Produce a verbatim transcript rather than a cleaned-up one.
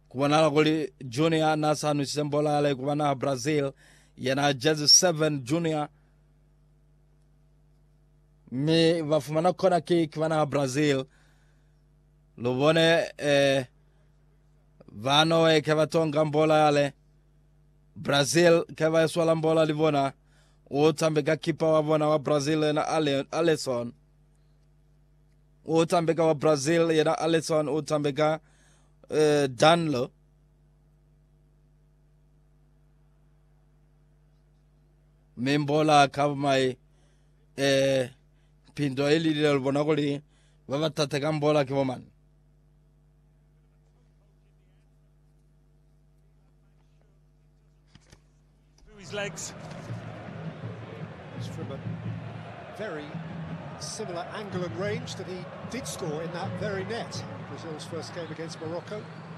kubonala kuli Junior nasanu sembola ale kubana Brazil yana jersey seven Junior mi vafumana kona kick kubana Brazil lubone eh vano e kevatonga mbola ale Brazil keva swala mbola livona utambeka kipa wabona wa Brazil na Alisson utambeka wa Brazil yana Alisson utambeka uh, Danlo membola kavmai eh pindo eli livona kuli vavatata mbola kivoman his legs. It's from a very similar angle and range that he did score in that very net. Brazil's first game against Morocco.